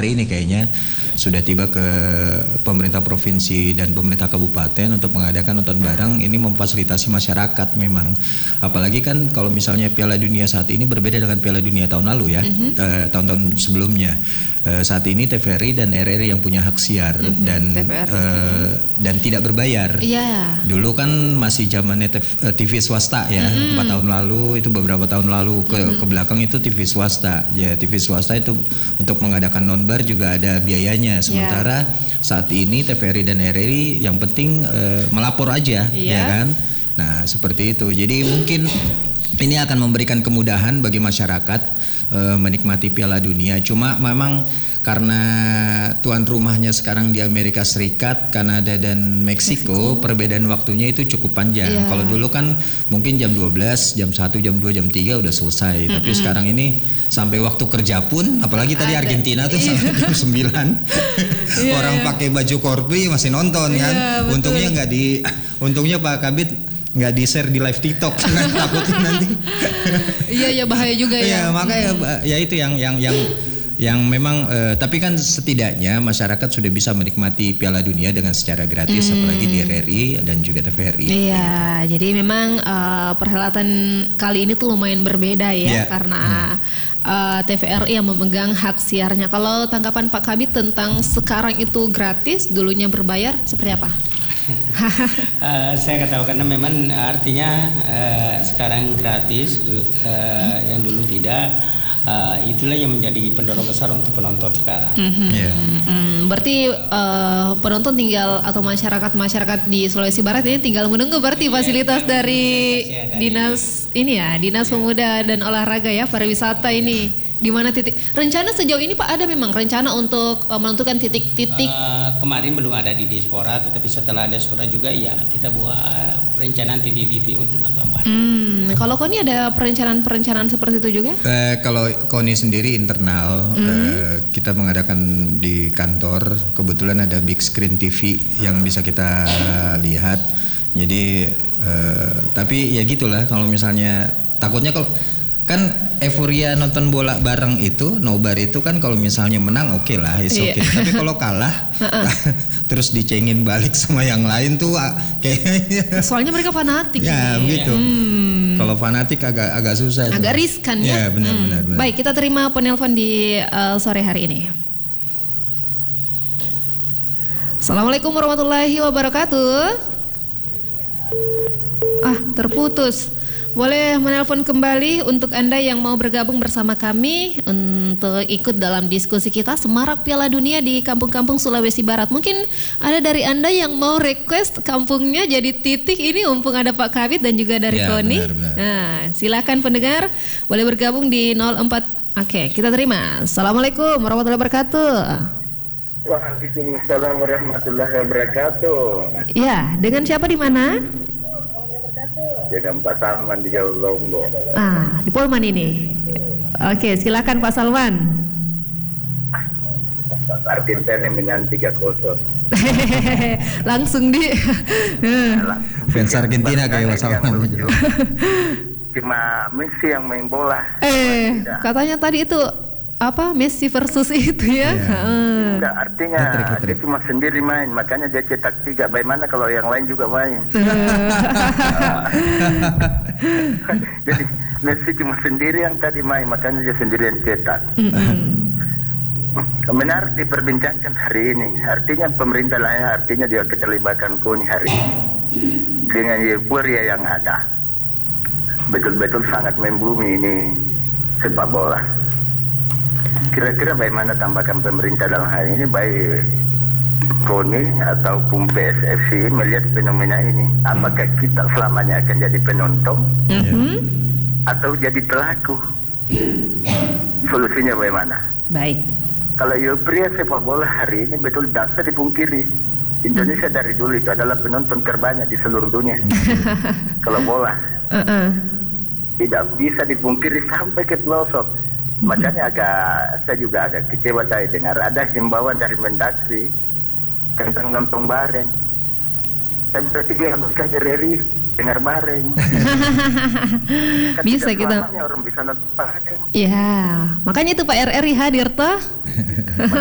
hari ini kayaknya sudah tiba ke pemerintah provinsi dan pemerintah kabupaten untuk mengadakan nonton bareng. Ini memfasilitasi masyarakat memang. Apalagi kan kalau misalnya Piala Dunia saat ini berbeda dengan Piala Dunia tahun lalu ya, tahun-tahun sebelumnya. Saat ini TVRI dan RRI yang punya hak siar dan tidak berbayar. Dulu kan masih zamannya TV swasta ya, 4 tahun lalu itu beberapa tahun lalu ke belakang itu TV swasta. Ya TV swasta itu untuk mengadakan nonbar juga ada biayanya. Sementara saat ini TVRI dan RRI yang penting melapor aja, ya kan? Nah seperti itu. Jadi mungkin ini akan memberikan kemudahan bagi masyarakat menikmati Piala Dunia. Cuma memang karena tuan rumahnya sekarang di Amerika Serikat, Kanada dan Meksiko, perbedaan waktunya itu cukup panjang. Kalau dulu kan mungkin jam 12, jam 1, jam 2, jam 3 udah selesai. Tapi sekarang ini sampai waktu kerja pun, apalagi tadi Argentina tuh sampai jam 9. Orang pakai baju Coldplay masih nonton kan. Untungnya Pak Kabit nggak di-share di live TikTok karena takutnya nanti. Iya bahaya juga ya. Makanya ya itu yang memang tapi kan setidaknya masyarakat sudah bisa menikmati Piala Dunia dengan secara gratis, apalagi di RRI dan juga TVRI. Iya, gitu. Jadi memang perhelatan kali ini tuh lumayan berbeda ya, karena TVRI yang memegang hak siarnya. Kalau tanggapan Pak Kabit tentang sekarang itu gratis, dulunya berbayar, seperti apa? Saya katakan karena memang artinya sekarang gratis, yang dulu tidak. Itulah yang menjadi pendorong besar untuk penonton sekarang. Berarti penonton tinggal atau masyarakat di Sulawesi Barat ini tinggal menunggu berarti fasilitas dari Dinas Pemuda dan Olahraga ya, pariwisata ini. Di mana titik rencana sejauh ini Pak, ada memang rencana untuk menentukan titik-titik? Kemarin belum ada di Diaspora, tetapi setelah ada surat juga ya kita buat perencanaan titik-titik untuk nonton bareng. Kalau Koni ada perencanaan seperti itu juga? Kalau Koni sendiri internal, kita mengadakan di kantor, kebetulan ada big screen TV yang bisa kita lihat. Jadi tapi ya gitulah, kalau misalnya takutnya kalau kan euforia nonton bola bareng itu, nobar itu kan kalau misalnya menang oke lah, okay. Tapi kalau kalah terus dicengin balik sama yang lain tuh kayaknya. Soalnya mereka fanatik. Ya begitu. Kalau fanatik agak susah. Agak riskan ya. Ya benar. Baik, kita terima penelpon di sore hari ini. Assalamualaikum warahmatullahi wabarakatuh. Terputus. Boleh menelpon kembali untuk Anda yang mau bergabung bersama kami untuk ikut dalam diskusi kita Semarak Piala Dunia di kampung-kampung Sulawesi Barat. Mungkin ada dari Anda yang mau request kampungnya jadi titik ini, mumpung ada Pak Kabit dan juga dari Koni. Benar. Nah, silakan pendengar boleh bergabung di 04. Oke, kita terima. Assalamualaikum warahmatullahi wabarakatuh. Waalaikumsalam warahmatullahi wabarakatuh. Ya, dengan siapa di mana? Dengan Pak Salman di Jawa Lombok. Di Polman ini. Oke, silakan Pak Salman. Argentina menang 3-0. Langsung di. Fans Argentina kayak Pak Salman. Cuma Messi yang main bola. Katanya tadi itu apa, Messi versus itu ya? Enggak, artinya dia cuma sendiri main, makanya dia cetak 3. Bagaimana kalau yang lain juga main? Jadi Messi cuma sendiri yang tadi main, makanya dia sendirian cetak. Menarik diperbincangkan hari ini. Artinya pemerintah lain, artinya juga keterlibatan Koni hari ini dengan euforia yang ada. Betul-betul sangat membumi ini sepak bola. Kira-kira bagaimana tambahkan pemerintah dalam hal ini, baik Koni ataupun PSFC melihat fenomena ini? Apakah kita selamanya akan jadi penonton atau jadi pelaku? Solusinya bagaimana? Baik. Kalau euforia sepak bola hari ini betul tak bisa dipungkiri. Indonesia dari dulu itu adalah penonton terbanyak di seluruh dunia. Kalau bola tidak bisa dipungkiri sampai ke pelosok. Makanya saya juga agak kecewa saya dengar ada himbauan dari Mendagri tentang nonton bareng. Saya berarti dia mereka RRI dengar bareng. Bisa kita. Orang bisa nonton bareng. Ya, makanya itu Pak RRI hadir toh.